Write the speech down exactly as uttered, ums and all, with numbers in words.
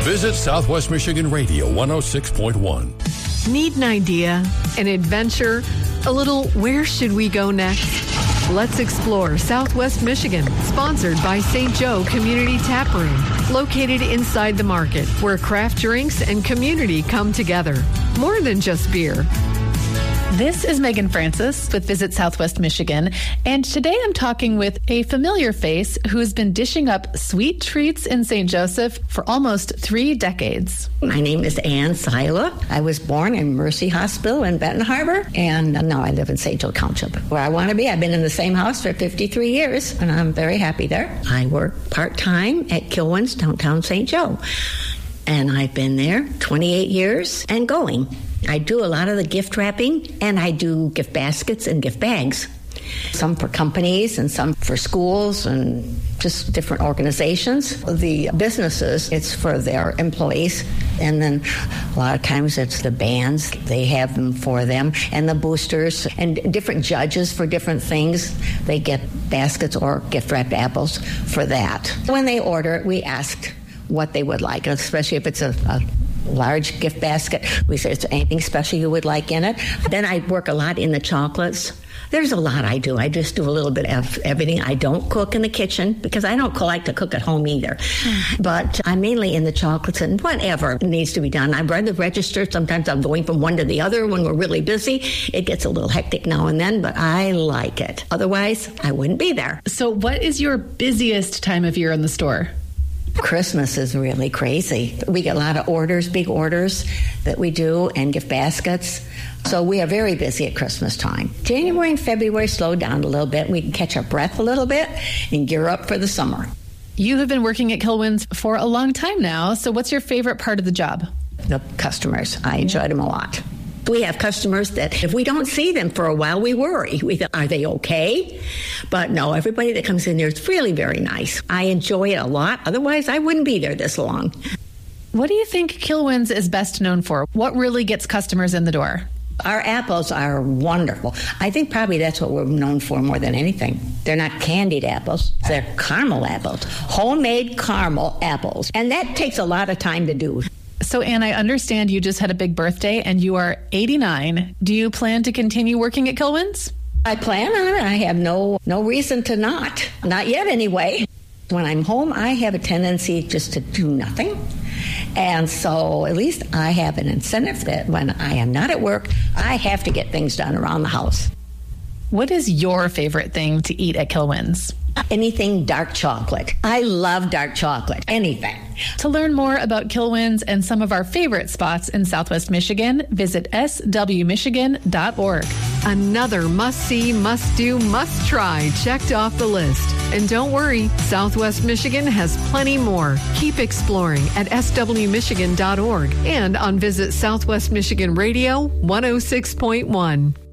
Visit Southwest Michigan Radio one oh six point one. Need an idea, an adventure, a little where should we go next? Let's explore Southwest Michigan, sponsored by Saint Joe Community Tap Room, located inside the market where craft drinks and community come together. More than just beer. This is Megan Francis with Visit Southwest Michigan, and today I'm talking with a familiar face who has been dishing up sweet treats in Saint Joseph for almost three decades. My name is Ann Sila. I was born in Mercy Hospital in Benton Harbor, and now I live in Saint Joe Township, where I want to be. I've been in the same house for fifty-three years, and I'm very happy there. I work part-time at Kilwins, downtown Saint Joe, and I've been there twenty-eight years and going. I do a lot of the gift wrapping, and I do gift baskets and gift bags. Some for companies and some for schools and just different organizations. The businesses, it's for their employees. And then a lot of times it's the bands. They have them for them. And the boosters and different judges for different things. They get baskets or gift wrapped apples for that. When they order it, we ask what they would like, especially if it's a, a large gift basket. We say, is there anything special you would like in it? Then I work a lot in the chocolates. There's a lot I do. I just do a little bit of everything. I don't cook in the kitchen because I don't like to cook at home either. But I'm mainly in the chocolates and whatever needs to be done. I run the register. Sometimes I'm going from one to the other when we're really busy. It gets a little hectic now and then, but I like it. Otherwise, I wouldn't be there. So what is your busiest time of year in the store? Christmas is really crazy. We get a lot of orders, big orders that we do, and gift baskets. So we are very busy at Christmas time. January and February slow down a little bit. We can catch our breath a little bit and gear up for the summer. You have been working at Kilwins for a long time now. So what's your favorite part of the job? The customers. I enjoy them a lot. We have customers that if we don't see them for a while, we worry. We think, are they okay? But no, everybody that comes in there is really very nice. I enjoy it a lot. Otherwise, I wouldn't be there this long. What do you think Kilwins is best known for? What really gets customers in the door? Our apples are wonderful. I think probably that's what we're known for more than anything. They're not candied apples. They're caramel apples, homemade caramel apples. And that takes a lot of time to do. So, Ann, I understand you just had a big birthday and you are eighty-nine. Do you plan to continue working at Kilwins? I plan on it. I have no no reason to not. Not yet, anyway. When I'm home, I have a tendency just to do nothing. And so at least I have an incentive that when I am not at work, I have to get things done around the house. What is your favorite thing to eat at Kilwins? Anything dark chocolate. I love dark chocolate. Anything. To learn more about Kilwins and some of our favorite spots in Southwest Michigan, visit s w michigan dot org. Another must-see, must-do, must-try checked off the list. And don't worry, Southwest Michigan has plenty more. Keep exploring at s w michigan dot org and on Visit Southwest Michigan Radio one oh six point one.